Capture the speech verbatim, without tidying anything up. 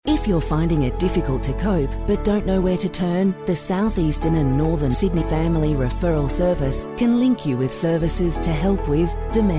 If you're finding it difficult to cope but don't know where to turn, the South Eastern and Northern Sydney Family Referral Service can link you with services to help with domestic